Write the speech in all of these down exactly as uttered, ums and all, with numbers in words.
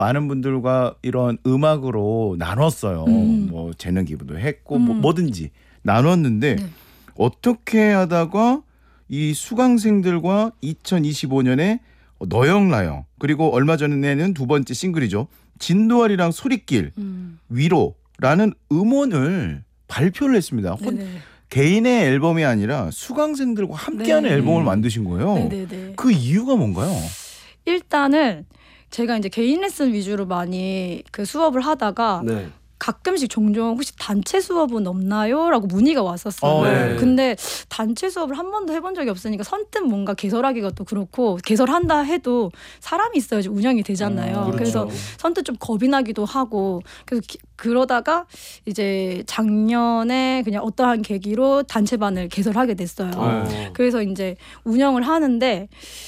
많은 분들과 이런 음악으로 나눴어요. 음. 뭐 재능 기부도 했고 음. 뭐 뭐든지 나눴는데 네. 어떻게 하다가 이 수강생들과 이천이십오 년에 너영나영 그리고 얼마 전에는 두 번째 싱글이죠. 진도아리랑 소리길 음. 위로라는 음원을 발표를 했습니다. 혼, 네네. 개인의 앨범이 아니라 수강생들과 함께하는 네. 앨범을 만드신 거예요. 네네네. 그 이유가 뭔가요? 일단은 제가 이제 개인 레슨 위주로 많이 그 수업을 하다가 네. 가끔씩 종종 혹시 단체 수업은 없나요? 라고 문의가 왔었어요. 어, 네. 근데 단체 수업을 한 번도 해본 적이 없으니까 선뜻 뭔가 개설하기가 또 그렇고 개설한다 해도 사람이 있어야지 운영이 되잖아요. 음, 그렇죠. 그래서 선뜻 좀 겁이 나기도 하고 그래서 기, 그러다가 이제 작년에 그냥 어떠한 계기로 단체반을 개설하게 됐어요. 네. 그래서 이제 운영을 하는데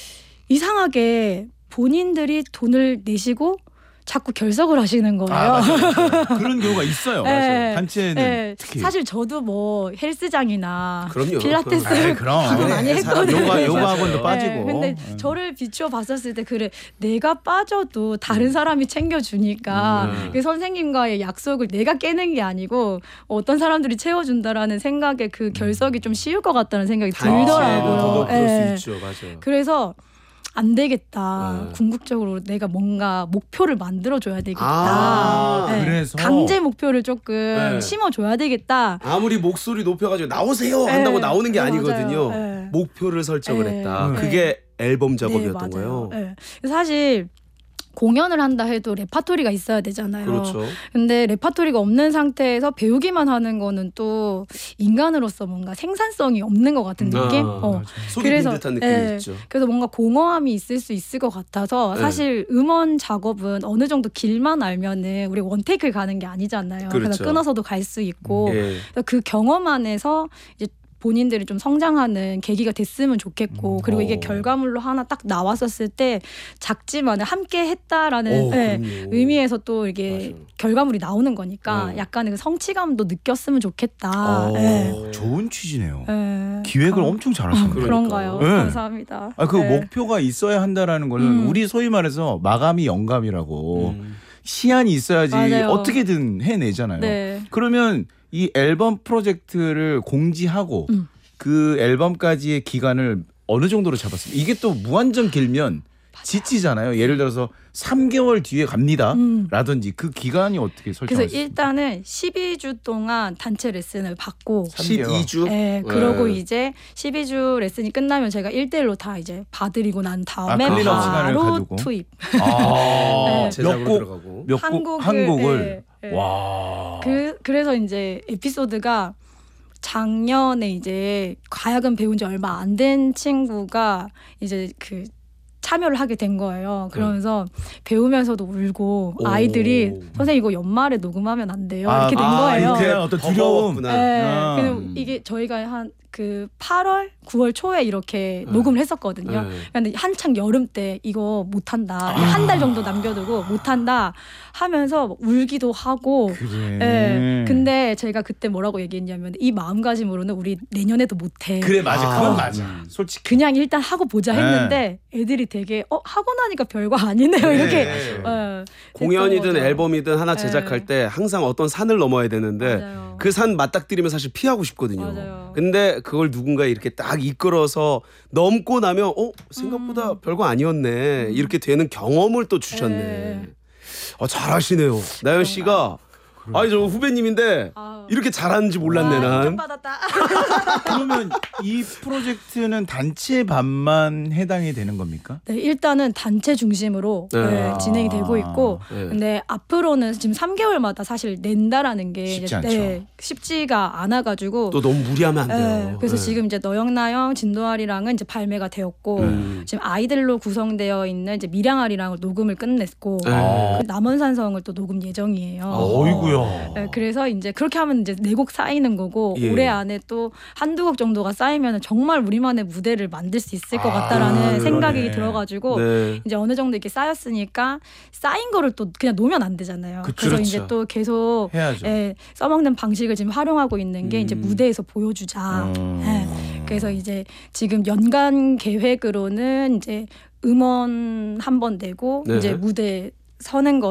이상하게 본인들이 돈을 내시고 자꾸 결석을 하시는 거예요. 아, 맞아요. 맞아요. 그런 경우가 있어요. 네. 맞아요. 단체는 네. 특히. 사실 저도 뭐 헬스장이나 그럼요. 필라테스 아이, 그럼. 가도 많이 그래, 사람 했거든요. 요가 요가 학원도 맞아요. 빠지고. 네, 근데 음. 저를 비추어 봤었을 때 그래 내가 빠져도 다른 사람이 챙겨주니까 음. 그 선생님과의 약속을 내가 깨는 게 아니고 어떤 사람들이 채워준다라는 생각에 그 결석이 좀 쉬울 것 같다는 생각이 들더라고요. 저도 그럴 네. 수 있죠. 맞아요. 그래서 안 되겠다. 네. 궁극적으로 내가 뭔가 목표를 만들어줘야 되겠다. 아, 네. 그래서? 강제 목표를 조금 네. 심어줘야 되겠다. 아무리 목소리 높여가지고 나오세요 한다고 네. 나오는 게 네, 아니거든요. 맞아요. 네. 목표를 설정을 네. 했다. 네. 그게 앨범 네, 작업이었던 맞아요. 거예요. 네. 사실 공연을 한다 해도 레파토리가 있어야 되잖아요. 그렇죠. 근데 레파토리가 없는 상태에서 배우기만 하는 거는 또 인간으로서 뭔가 생산성이 없는 것 같은 느낌? 아, 어. 속이 빈 듯한 느낌이 예, 있죠. 그래서 뭔가 공허함이 있을 수 있을 것 같아서 네. 사실 음원 작업은 어느 정도 길만 알면은 우리 원테이크를 가는 게 아니잖아요. 그렇죠. 그래서 끊어서도 갈 수 있고 예. 그래서 그 경험 안에서 이제 본인들이 좀 성장하는 계기가 됐으면 좋겠고 그리고 이게 오. 결과물로 하나 딱 나왔었을 때 작지만 함께 했다라는 오, 예, 그럼요. 의미에서 또 이게 맞아요. 결과물이 나오는 거니까 네. 약간의 그 성취감도 느꼈으면 좋겠다. 어. 예. 좋은 취지네요. 예. 기획을 아, 엄청 잘하시네요. 그러니까요. 그런가요? 네. 감사합니다. 아, 그 예. 목표가 있어야 한다라는 거는 음. 우리 소위 말해서 마감이 영감이라고 음. 시안이 있어야지 맞아요. 어떻게든 해내잖아요. 네. 그러면 이 앨범 프로젝트를 공지하고 음. 그 앨범까지의 기간을 어느 정도로 잡았습니까? 이게 또 무한정 길면 지치잖아요. 예를 들어서 삼 개월 뒤에 갑니다. 음. 라든지 그 기간이 어떻게 그래서 설정하셨어요? 일단은 십이 주 동안 단체 레슨을 받고 십이 주. 예, 그러고 네. 이제 십이 주 레슨이 끝나면 제가 일 대일로 다 이제 봐드리고 난 다음에 아, 클린업 시간을 바로 가지고? 투입. 아, 네. 몇 제작으로 곡, 들어가고. 몇 곡, 한국을, 한 곡을 예, 예. 와. 그 그래서 이제 에피소드가 작년에 이제 가야금 배운 지 얼마 안 된 친구가 이제 그 참여를 하게 된 거예요. 그러면서 배우면서도 울고 오. 아이들이 선생님 이거 연말에 녹음하면 안 돼요. 아, 이렇게 된 아, 거예요. 이렇게 어떤 두려움. 버거웠구나. 네. 아. 그리고 음. 이게 저희가 한 그 팔월, 구월 초에 이렇게 네. 녹음을 했었거든요. 네. 근데 한창 여름 때 이거 못한다. 아. 한 달 정도 남겨두고 못한다 하면서 막 울기도 하고 그래. 예. 근데 제가 그때 뭐라고 얘기했냐면 이 마음가짐으로는 우리 내년에도 못해. 그래 맞아. 아. 그건 맞아. 솔직히. 그냥 일단 하고 보자 했는데 애들이 되게 어 하고 나니까 별거 아니네요. 네. 이렇게 네. 예, 공연이든 됐던 거죠. 앨범이든 하나 네. 제작할 때 항상 어떤 산을 넘어야 되는데 맞아요. 그 산 맞닥뜨리면 사실 피하고 싶거든요. 맞아요. 근데 그걸 누군가 이렇게 딱 이끌어서 넘고 나면 어 생각보다 음. 별거 아니었네 이렇게 되는 경험을 또 주셨네. 네. 어, 잘하시네요. 나연 씨가 아니 저 후배님인데 아우. 이렇게 잘하는지 몰랐네 아, 난. 인정받았다. 그러면 이 프로젝트는 단체 반만 해당이 되는 겁니까? 네, 일단은 단체 중심으로 네. 네, 아. 진행이 되고 있고 네. 근데 앞으로는 지금 삼 개월마다 사실 낸다라는 게 쉽지 이제, 않죠. 네, 쉽지가 않아가지고 또 너무 무리하면 안 돼요. 네, 그래서 네. 지금 이제 너영나영 진도아리랑은 이제 발매가 되었고 음. 지금 아이들로 구성되어 있는 이제 미량아리랑을 녹음을 끝냈고 네. 아. 그 남원산성을 또 녹음 예정이에요. 어이구야. 네, 그래서 이제 그렇게 하면 이제 네 곡 쌓이는 거고 예. 올해 안에 또 한두 곡 정도가 쌓이면 정말 우리만의 무대를 만들 수 있을 것 아, 같다라는 생각이 그러네. 들어가지고 네. 이제 어느 정도 이렇게 쌓였으니까 쌓인 거를 또 그냥 놓으면 안 되잖아요. 그쵸. 그래서 그렇죠. 이제 또 계속 해야죠. 예, 써먹는 방식을 지금 활용하고 있는 게 음. 이제 무대에서 보여주자. 음. 예. 그래서 이제 지금 연간 계획으로는 이제 음원 한 번 내고 네. 이제 무대 서는 거